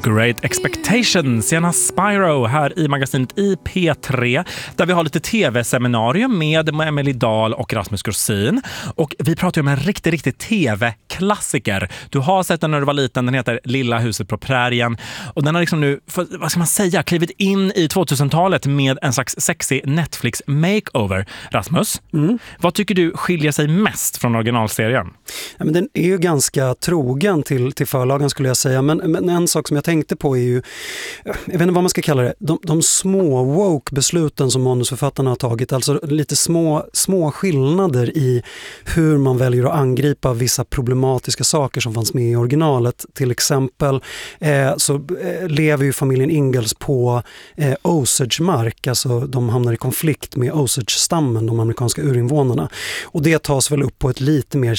Great Expectations, Jenna Spyro här i magasinet i P3 där vi har lite tv-seminarium med Emily Dahl och Rasmus Grossin. Och vi pratar ju om en riktig tv-klassiker. Du har sett den när du var liten, den heter Lilla huset på prärien. Och den har liksom nu, vad ska man säga, klivit in i 2000-talet med en slags sexy Netflix-makeover. Rasmus, vad tycker du skiljer sig mest från originalserien? Ja, men den är ju ganska trogen till förlagen skulle jag säga. Men en sak som jag tänkte på är ju, jag vet inte vad man ska kalla det, de små woke-besluten som manusförfattarna har tagit, alltså lite små skillnader i hur man väljer att angripa vissa problematiska saker som fanns med i originalet. Till exempel så lever ju familjen Ingalls på Osage-mark, alltså de hamnar i konflikt med Osage-stammen, de amerikanska urinvånarna. Och det tas väl upp på ett lite mer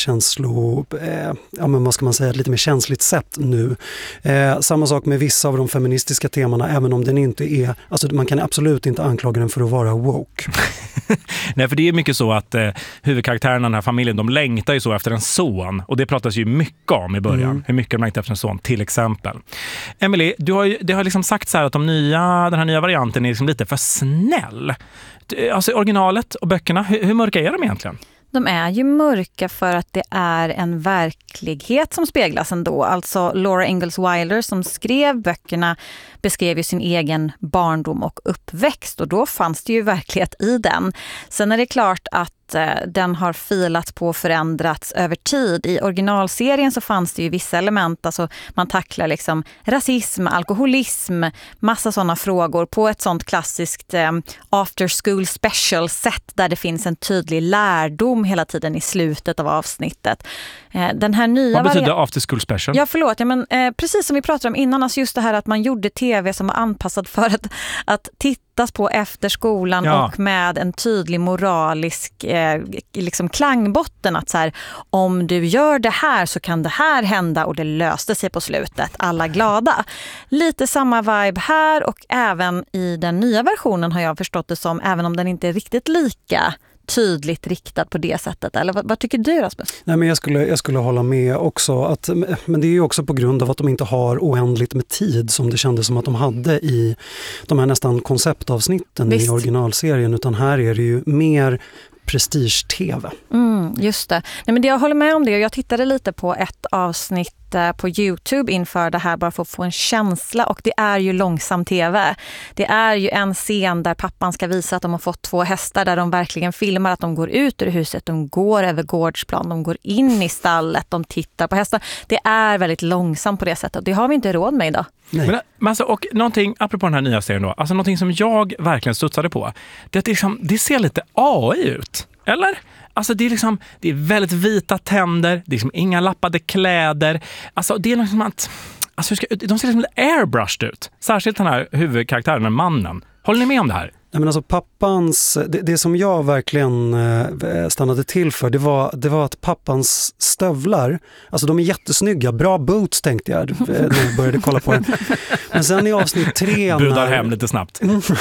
lite mer känsligt sätt nu. Samma sak med vissa av de feministiska temana, även om den inte är, alltså man kan absolut inte anklaga den för att vara woke. Nej, för det är mycket så att huvudkaraktärerna i den här familjen, de längtar ju så efter en son, och det pratas ju mycket om i början, hur mycket de längtar efter en son till exempel. Emily, det har liksom sagt så här att den här nya varianten är liksom lite för snäll. Alltså originalet och böckerna, hur mörka är de egentligen? De är ju mörka för att det är en verklighet som speglas ändå. Alltså Laura Ingalls Wilder som skrev böckerna beskrev ju sin egen barndom och uppväxt, och då fanns det ju verklighet i den. Sen är det klart att den har filats på och förändrats över tid. I originalserien så fanns det ju vissa element, alltså man tacklar liksom rasism, alkoholism, massa sådana frågor på ett sånt klassiskt after school special sätt där det finns en tydlig lärdom hela tiden i slutet av avsnittet. Den här nya Vad betyder after school special? Ja, förlåt. Ja, men, precis som vi pratade om innan, alltså just det här att man gjorde tv som var anpassad för att tittas på efter skolan, och med en tydlig moralisk liksom klangbotten, att så här, om du gör det här så kan det här hända, och det löste sig på slutet, alla glada. Lite samma vibe här, och även i den nya versionen har jag förstått det som, även om den inte är riktigt lika tydligt riktad på det sättet. Eller vad tycker du, Rasmus? Nej, men jag skulle hålla med också. Men det är ju också på grund av att de inte har oändligt med tid som det kändes som att de hade i de här nästan konceptavsnitten. Visst. I originalserien, utan här är det ju mer prestige-tv. Just det. Nej, men jag håller med om det. Jag tittade lite på ett avsnitt på YouTube inför det här bara för att få en känsla, och det är ju långsam tv. Det är ju en scen där pappan ska visa att de har fått 2 hästar, där de verkligen filmar att de går ut ur huset, de går över gårdsplan, de går in i stallet, de tittar på hästar. Det är väldigt långsamt på det sättet, och det har vi inte råd med idag. Men alltså, och någonting, apropå den här nya serien då, alltså någonting som jag verkligen studsade på, det är att liksom, det ser lite AI ut, eller? Alltså det är väldigt vita tänder, det är liksom inga lappade kläder. Alltså det är liksom att, alltså de ser liksom lite airbrushed ut. Särskilt den här huvudkaraktären, den mannen. Håller ni med om det här? Nej, men alltså pappans, det som jag verkligen stannade till för, det var att pappans stövlar, alltså de är jättesnygga, bra boots tänkte jag när jag började kolla på den. Men sen i avsnitt 3 budar hem lite snabbt.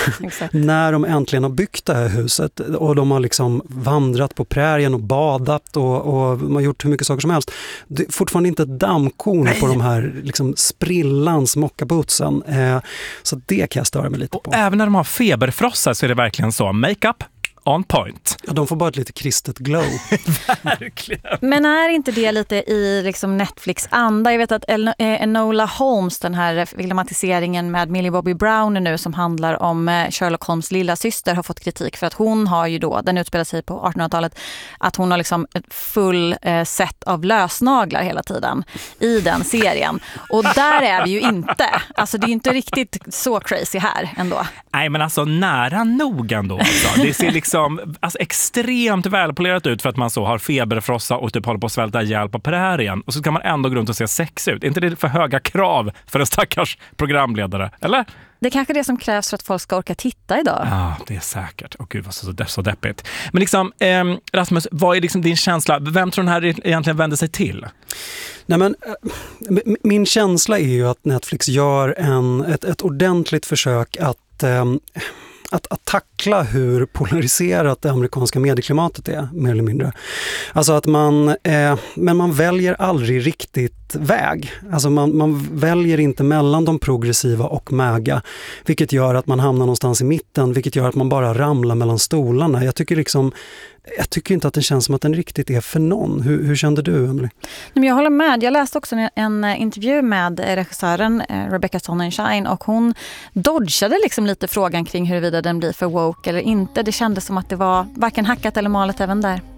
När de äntligen har byggt det här huset och de har liksom vandrat på prärien och badat och de har gjort hur mycket saker som helst. Det är fortfarande inte ett dammkorn på de här liksom sprillans mockabootsen. Så det kan jag störa mig lite på. Och även när de har feberfrost så är det verkligen så. Makeup on point. Ja, de får bara ett lite kristet glow. Verkligen. Men är inte det lite i liksom Netflix-anda? Jag vet att Enola Holmes, den här filmatiseringen med Millie Bobby Brown nu, som handlar om Sherlock Holmes lilla syster, har fått kritik för att hon har ju då, den utspelar sig på 1800-talet, att hon har liksom ett full set av lösnaglar hela tiden i den serien. Och där är vi ju inte. Alltså det är inte riktigt så crazy här ändå. Nej, men alltså nära nog ändå. Alltså. Det ser liksom extremt välpolerat ut för att man så har feberfrossa och typ håller på att svälta ihjäl på prärien. Och så kan man ändå gå runt och se sex ut. Är inte det för höga krav för en stackars programledare? Eller? Det är kanske det som krävs för att folk ska orka titta idag. Ja, det är säkert. Åh gud, vad så deppigt. Men liksom, Rasmus, vad är liksom din känsla? Vem tror den här egentligen vänder sig till? Nej, men min känsla är ju att Netflix gör ett ordentligt försök att tackla hur polariserat det amerikanska medieklimatet är, mer eller mindre. Alltså att men man väljer aldrig riktigt rätt väg. Alltså man väljer inte mellan de progressiva och MAGA, vilket gör att man hamnar någonstans i mitten, vilket gör att man bara ramlar mellan stolarna. Jag tycker inte att det känns som att den riktigt är för någon. Hur kände du, Emily? Jag håller med. Jag läste också en intervju med regissören Rebecca Sonnenschein och hon dodgade liksom lite frågan kring huruvida den blir för woke eller inte. Det kändes som att det var varken hackat eller malet även där.